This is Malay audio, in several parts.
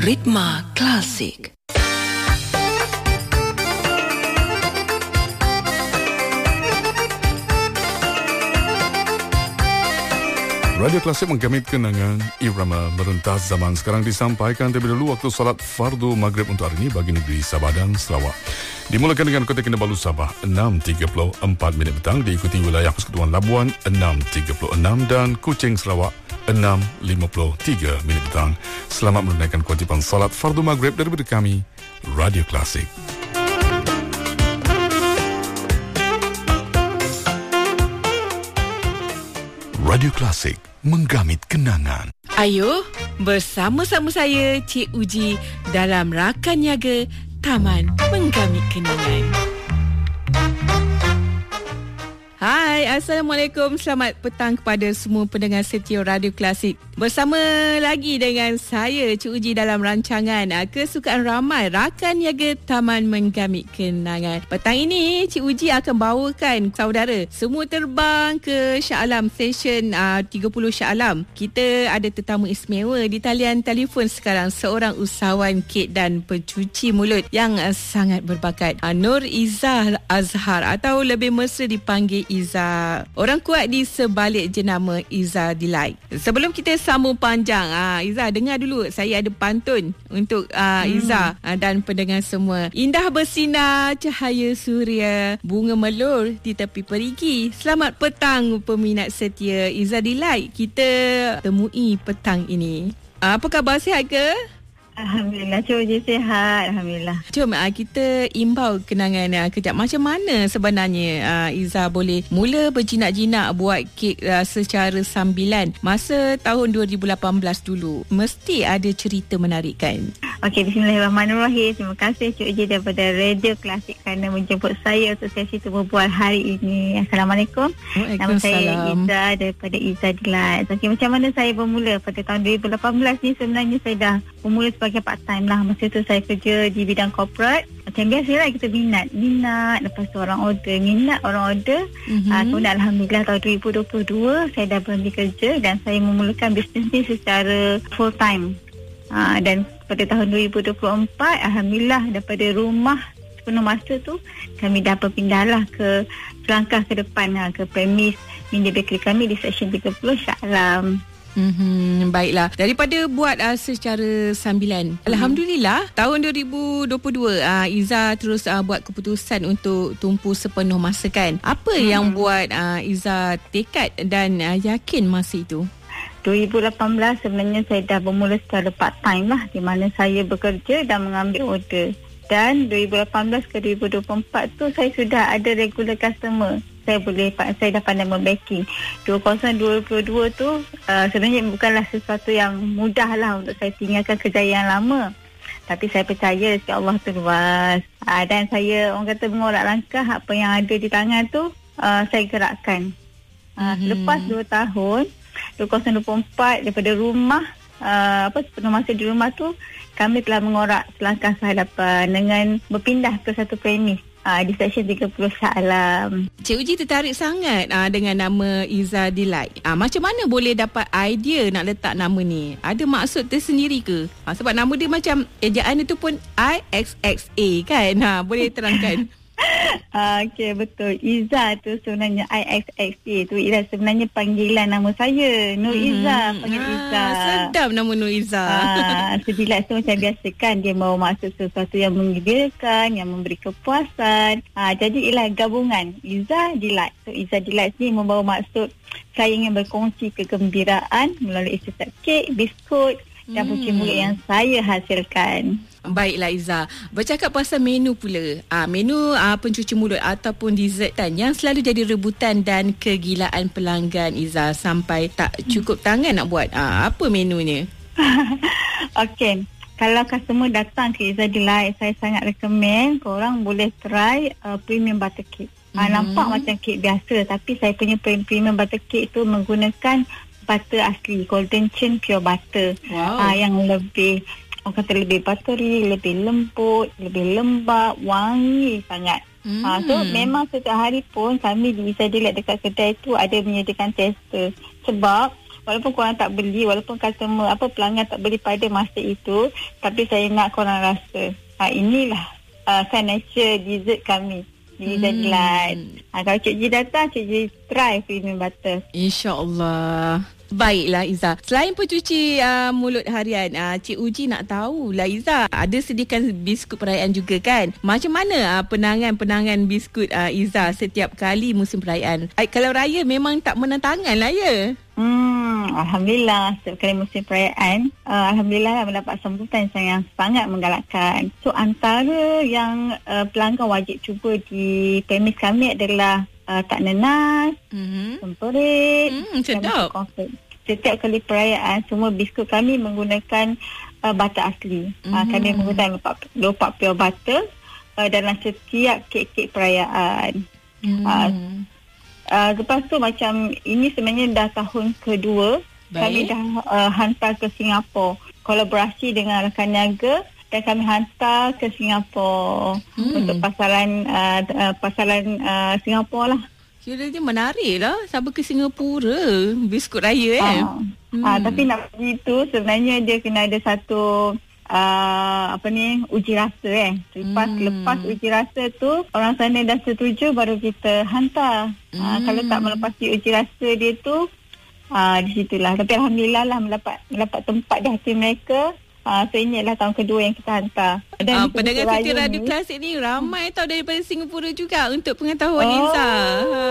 Ritma Klasik. Radio Klasik menggamit kenangan irama merentas zaman sekarang disampaikan terlebih dahulu waktu solat fardu maghrib untuk hari ini bagi negeri Sabah dan Sarawak. Dimulakan dengan Kota Kinabalu Sabah 6.34 minit petang, diikuti wilayah Persekutuan Labuan 6.36 dan Kuching Sarawak 6.53 minit petang. Selamat menunaikan kewajipan solat fardu maghrib daripada kami, Radio Klasik. Radio Klasik menggamit kenangan. Ayo, bersama-sama saya, Cik Uji, dalam Rakan Niaga Taman Menggamit Kenangan. Hai, Assalamualaikum. Selamat petang kepada semua pendengar setia Radio Klasik. Bersama lagi dengan saya, Cik Uji, dalam rancangan kesukaan ramai Rakan Niaga Taman Menggamit Kenangan. Petang ini, Cik Uji akan bawakan saudara semua terbang ke Shah Alam, stesen 30 Shah Alam. Kita ada tetamu istimewa di talian telefon sekarang, seorang usahawan kek dan pencuci mulut yang sangat berbakat, Nur Izzah Azhar atau lebih mesra dipanggil Izzah. Orang kuat di sebalik jenama Izzah Delight. Sebelum kita sambung panjang, Izzah dengar dulu, saya ada pantun untuk Izzah dan pendengar semua. Indah bersinar cahaya suria, bunga melur di tepi perigi. Selamat petang peminat setia Izzah Delight. Kita temui petang ini. Apa khabar, sihat ke? Alhamdulillah, Cik Uji sihat. Alhamdulillah. Jom kita imbau kenangan kejap. Macam mana sebenarnya Izzah boleh mula berjinak-jinak buat kek secara sambilan masa tahun 2018 dulu? Mesti ada cerita menarik kan? Okey, bismillahirrahmanirrahim. Terima kasih Cik Uji daripada Radio Klasik kerana menjemput saya untuk sesi temu bual hari ini. Assalamualaikum. Nama saya Izzah daripada Izzah Delight. Okey, macam mana saya bermula pada tahun 2018 ni? Sebenarnya saya dah bermula sebagai part time lah. Masa tu saya kerja di bidang corporate. Macam biasalah, kita minat, lepas tu orang order, kemudian Alhamdulillah tahun 2022 saya dah berhenti kerja dan saya memulakan bisnes ni secara full time. Dan pada tahun 2024 Alhamdulillah daripada rumah sepenuh masa tu kami dah berpindah lah ke selangkah ke depan, ke premis Mindia Bakery kami di Seksyen 30 Shah Alam. Baiklah, daripada buat secara sambilan, Alhamdulillah tahun 2022 Izzah terus buat keputusan untuk tumpu sepenuh masa kan. Apa yang buat Izzah tekad dan yakin masa itu? 2018 sebenarnya saya dah bermula secara part time lah, di mana saya bekerja dan mengambil order. Dan 2018 ke 2024 tu saya sudah ada regular customer. Saya dah pandai membaking. 2022 tu sebenarnya bukanlah sesuatu yang mudah lah untuk saya tinggalkan kejayaan lama. Tapi saya percaya rezeki Allah tu luas. Dan saya, orang kata, mengorak langkah apa yang ada di tangan tu, saya gerakkan. Lepas 2 tahun 2024 daripada rumah, sepenuh masa di rumah tu, kami telah mengorak selangkah kehadapan dengan berpindah ke satu premis di Seksyen 30 Shah Alam. Cik Uji tertarik sangat dengan nama Izzah Delight. Macam mana boleh dapat idea nak letak nama ni? Ada maksud tersendiri ke? Sebab nama dia macam ejaan itu pun IXXA kan? Boleh terangkan? Okey, betul. Izzah tu sebenarnya IXXA tu ialah sebenarnya panggilan nama saya, Nur Izzah, panggil Izzah. Sedap nama Nur Izzah. Delight tu macam biasa kan, dia bawa maksud sesuatu yang menggembirakan, yang memberi kepuasan. Jadi ialah gabungan Izzah Delight. So Izzah Delight ni membawa maksud saya ingin berkongsi kegembiraan melalui siap kek, biskut dan pencuci mulut yang saya hasilkan. Baiklah Izzah, bercakap pasal menu pula. Menu pencuci mulut ataupun dessert kan, yang selalu jadi rebutan dan kegilaan pelanggan Izzah sampai tak cukup tangan nak buat. Apa menunya? Okey, kalau customer datang ke Izzah Delight, saya sangat recommend korang boleh try premium butter cake. Nampak macam kek biasa, tapi saya punya premium butter cake tu menggunakan butter asli, Golden Chain Pure Butter. Yang lebih, orang kata, lebih buttery, lebih lembut, lebih lembab, wangi sangat. So memang setiap hari pun kami di Izzah Delight dekat kedai tu ada menyediakan tester. Sebab walaupun korang tak beli, walaupun customer pelanggan tak beli pada masa itu, tapi saya nak korang rasa inilah signature dessert kami di Izzah Delight. Kalau Cik Ji datang, Cik Ji try premium butter. InsyaAllah. Baiklah Izzah, selain pencuci mulut harian, Cik Uji nak tahu lah Izzah, ada sediakan biskut perayaan juga kan? Macam mana penangan biskut Izzah setiap kali musim perayaan? Kalau raya memang tak menentangan lah ya? Alhamdulillah, setiap kali musim perayaan, Alhamdulillah mendapat sambutan yang sangat menggalakkan. So antara yang pelanggan wajib cuba di premis kami adalah tak nenas, semperit, sedap. Setiap kali perayaan, semua biskut kami menggunakan butter asli. Kami menggunakan lopak pure butter dalam setiap kek-kek perayaan. Lepas tu macam ini sebenarnya dah tahun kedua. Kami dah hantar ke Singapura, kolaborasi dengan rakan niaga, dan kami hantar ke Singapura untuk pasaran Singapura lah. Kiranya menarik lah sampai ke Singapura biskut raya tapi nak begitu sebenarnya dia kena ada satu uji rasa lepas uji rasa tu orang sana dah setuju baru kita hantar. Kalau tak melepasi uji rasa dia tu di situlah. Tapi alhamdulillah lah mendapat tempat di hati mereka. So inilah tahun kedua yang kita hantar. Pendengar setia Radio Klasik ni ramai tahu daripada Singapura juga untuk pengetahuan Izzah.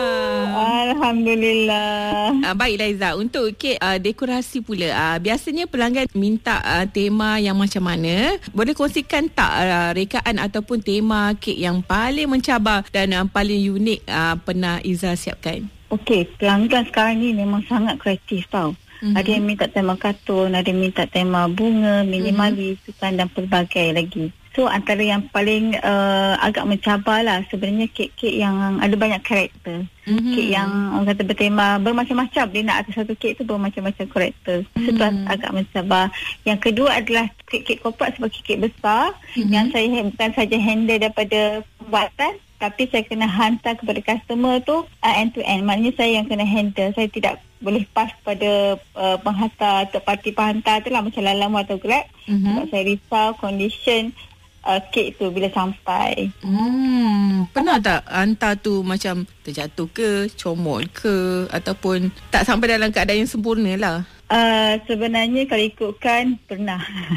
Alhamdulillah. Baiklah Izzah, untuk kek dekorasi pula, biasanya pelanggan minta tema yang macam mana? Boleh kongsikan tak rekaan ataupun tema kek yang paling mencabar dan paling unik pernah Izzah siapkan? Okey, pelanggan sekarang ni memang sangat kreatif tau. Ada yang minta tema kartun, ada yang minta tema bunga, minimalis, dan pelbagai lagi. So antara yang paling agak mencabar lah sebenarnya kek-kek yang ada banyak karakter. Kek yang orang kata bertema bermacam-macam. Dia nak ada satu kek tu bermacam-macam karakter. Itu agak mencabar. Yang kedua adalah kek-kek korporat sebagai kek besar. Yang saya bukan saja handle daripada pembuatan, tapi saya kena hantar kepada customer tu end to end. Maknanya saya yang kena handle. Saya tidak boleh pas pada penghantar third party penghantar tu lah, macam Lalamove atau Grab. Sebab saya risau condition kek tu bila sampai. Pernah tak hantar tu macam terjatuh ke, comot ke, ataupun tak sampai dalam keadaan yang sempurna lah? Sebenarnya kalau ikutkan pernah.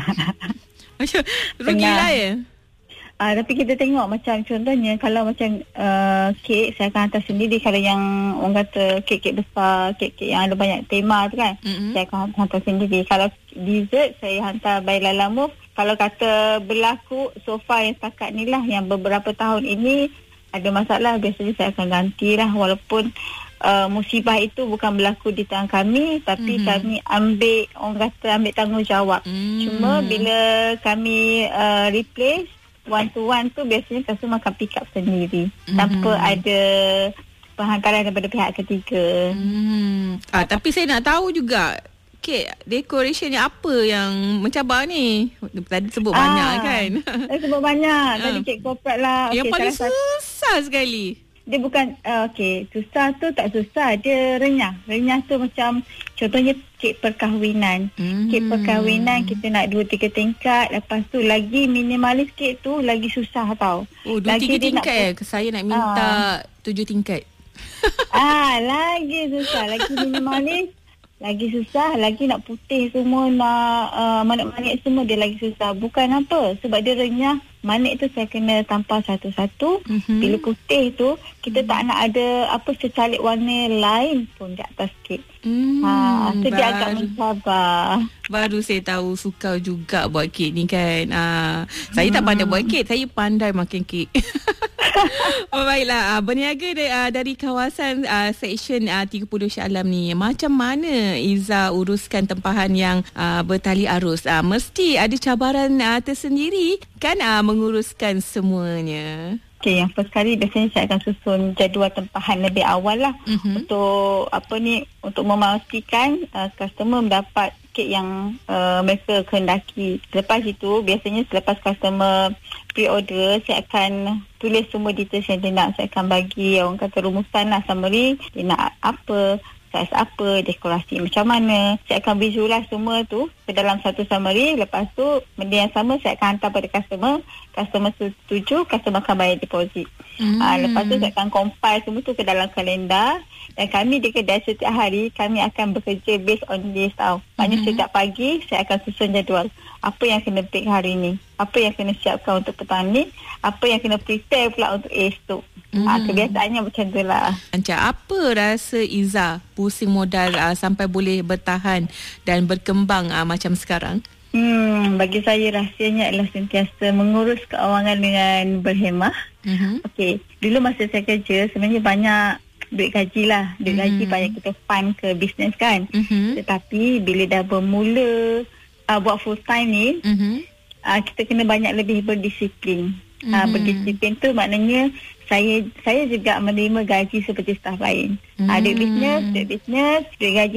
Macam rugilah ya? Tapi kita tengok macam contohnya kalau macam kek saya akan hantar sendiri. Kalau yang orang kata kek-kek besar, kek-kek yang ada banyak tema tu kan, saya akan hantar sendiri. Kalau dessert saya hantar by Lalamove. Kalau kata berlaku sofa yang setakat ni lah, yang beberapa tahun ini ada masalah, biasanya saya akan gantilah. Walaupun musibah itu bukan berlaku di tangan kami, tapi kami ambil tanggungjawab. Cuma bila kami replace one to one tu, biasanya customer akan pick up sendiri tanpa ada penghantaran daripada pihak ketiga. Tapi saya nak tahu juga kek decoration apa yang mencabar ni? Tadi sebut banyak kan? Sebut banyak. Tadi kek korporat lah. Yang paling susah sekali. Dia bukan susah tu tak susah, dia renyah. Renyah tu macam contohnya kek perkahwinan. Kek perkahwinan kita nak 2-3 tingkat, lepas tu lagi minimalis kek tu lagi susah tau. 2-3 tingkat saya nak minta 7 tingkat. Lagi susah, lagi minimalis lagi susah, lagi nak putih semua, nak manik-manik semua, dia lagi susah. Bukan apa, sebab dia renyah. Manik tu saya kena tampal satu-satu. Bila putih tu, kita tak nak ada secalik warna lain pun di atas kek. Tu dia agak mencabar. Baru saya tahu Sukau juga buat kek ni kan. Saya tak pandai buat kek, saya pandai makan kek. Baiklah, berniaga dari kawasan Seksyen 30 Shah Alam ni, macam mana Izzah uruskan tempahan yang bertali arus? Mesti ada cabaran tersendiri kan menguruskan semuanya. Okey, yang first kali biasanya saya akan susun jadual tempahan lebih awal lah. Untuk untuk memastikan customer mendapat kek yang mereka kehendaki. Lepas itu, biasanya selepas customer pre-order, saya akan tulis semua details yang dia nak. Saya akan bagi orang kata rumusan lah, summary, dia nak apa. saiz apa, dekorasi macam mana. Saya akan visualize semua tu ke dalam satu summary. Lepas tu benda yang sama saya akan hantar pada customer setuju, customer akan bayar deposit. Lepas tu saya akan compile semua tu ke dalam kalendar. Dan kami di kedai setiap hari kami akan bekerja based on this tau. Maknanya setiap pagi saya akan susun jadual. Apa yang kena bake hari ni, apa yang kena siapkan untuk petang ni, apa yang kena prepare pula untuk esok. Kebiasaannya macam tu lah. Macam apa rasa Izzah pusing modal sampai boleh bertahan dan berkembang macam sekarang? Bagi saya rahsianya adalah sentiasa mengurus keuangan dengan berhemah. Okey, dulu masa saya kerja sebenarnya banyak duit gaji lah. Duit gaji banyak kita fund ke bisnes kan. Tetapi bila dah bermula buat full time ni, kita kena banyak lebih berdisiplin. Berdisiplin tu maknanya saya juga menerima gaji seperti staf lain. Duit bisnes, duit gaji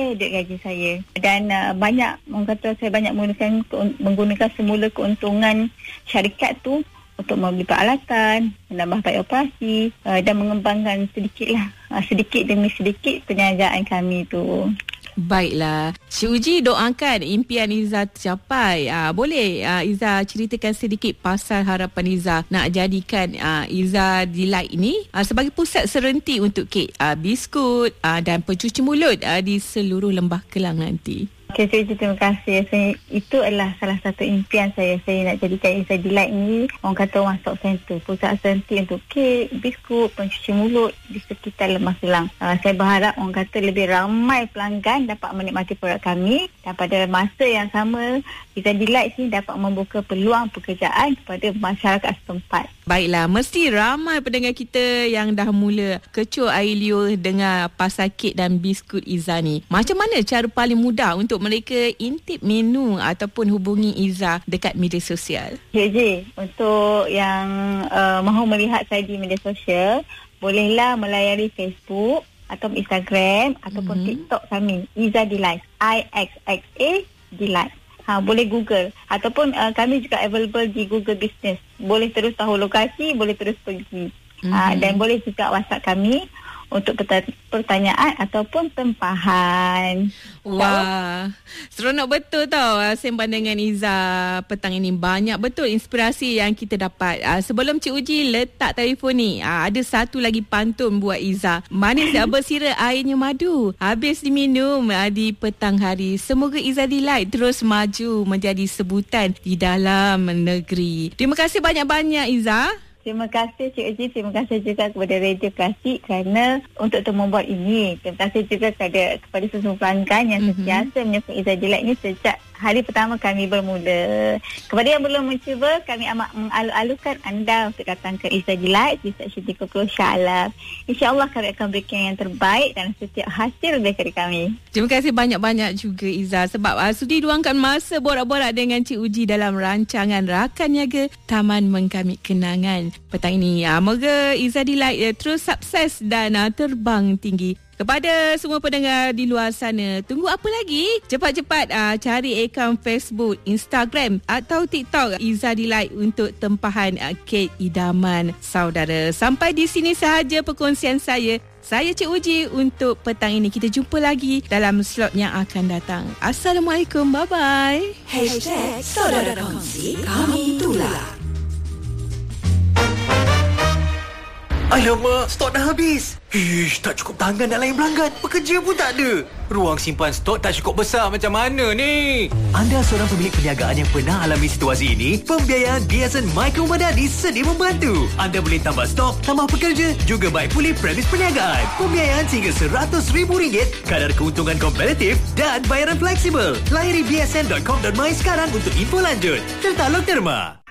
saya. Dan banyak, orang kata saya banyak menggunakan semula keuntungan syarikat tu untuk membeli peralatan, menambah baik operasi dan mengembangkan sedikit demi sedikit perniagaan kami tu. Baiklah, Cik Uji doakan impian Izzah tercapai. Boleh Izzah ceritakan sedikit pasal harapan Izzah nak jadikan Izzah Delight ini sebagai pusat serenti untuk kek, biskut dan pencuci mulut di seluruh Lembah Kelang nanti. Okay, terima kasih. Itu adalah salah satu impian saya. Saya nak jadikan Izzah Delight ni, orang kata one stop center, pusat serenti untuk kek, biskut, pencuci mulut di sekitar Lembah Kelang. Saya berharap orang kata lebih ramai pelanggan dapat menikmati produk kami, dan pada masa yang sama Izzah Delight ni dapat membuka peluang pekerjaan kepada masyarakat setempat. Baiklah, mesti ramai pendengar kita yang dah mula kecup air liur dengar pasal kek dan biskut Izzah ni. Macam mana cara paling mudah untuk mereka intip menu ataupun hubungi Izzah dekat media sosial? Untuk yang mahu melihat saya di media sosial, bolehlah melayari Facebook atau Instagram ataupun TikTok kami, Izzah Delight, IXXA Delight. Boleh Google ataupun kami juga available di Google Business. Boleh terus tahu lokasi, boleh terus pergi. Dan boleh juga WhatsApp kami untuk pertanyaan ataupun tempahan. Wah, seronok betul tau sembang dengan Izzah petang ini. Banyak betul inspirasi yang kita dapat. Sebelum Cik Uji letak telefon ni, ada satu lagi pantun buat Izzah. Manis tak bersira airnya madu, habis diminum di petang hari. Semoga Izzah Delight terus maju menjadi sebutan di dalam negeri. Terima kasih banyak-banyak Izzah. Terima kasih Cik Uji, terima kasih juga kepada Radio Klasik kerana untuk membuat ini. Terima kasih juga kepada semua pelanggan yang sentiasa menyokong Izzah Delight ini sejak hari pertama kami bermula. Kepada yang belum mencuba, kami amat mengalu-alukan anda untuk datang ke Izzah Delight di Seksyen 30 Shah Alam. InsyaAllah kami akan berikan yang terbaik dan setiap hasil daripada kami. Terima kasih banyak-banyak juga Izzah sebab sudi luangkan masa borak-borak dengan Cik Uji dalam rancangan Rakan Niaga Taman Mengkamit Kenangan petang ini. Moga Izzah Delight terus sukses dan terbang tinggi. Kepada semua pendengar di luar sana, tunggu apa lagi? Cepat-cepat cari akaun Facebook, Instagram atau TikTok Izzah Delight untuk tempahan kek idaman saudara. Sampai di sini sahaja perkongsian saya. Saya Cik Uji untuk petang ini. Kita jumpa lagi dalam slot yang akan datang. Assalamualaikum, bye-bye. #Saudara Kongsi, kami tular. Alamak, stok dah habis. Tak cukup tangan nak layan pelanggan. Pekerja pun tak ada. Ruang simpan stok tak cukup besar, macam mana ni? Anda seorang pemilik perniagaan yang pernah alami situasi ini? Pembiayaan BSN Micro Madani sedia membantu. Anda boleh tambah stok, tambah pekerja, juga baik pulih premis perniagaan. Pembiayaan hingga RM100,000, kadar keuntungan kompetitif dan bayaran fleksibel. Layari bsn.com.my sekarang untuk info lanjut. Tertaluk derma.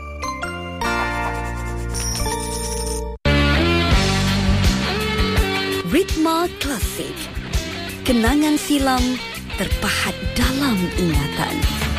Ritma Klasik. Kenangan silam terpahat dalam ingatan.